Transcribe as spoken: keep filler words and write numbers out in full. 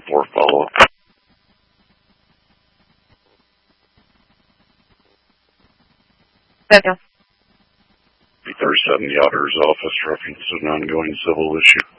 for follow-up. Second. B thirty-seven, the auditor's office, reference to an ongoing civil issue.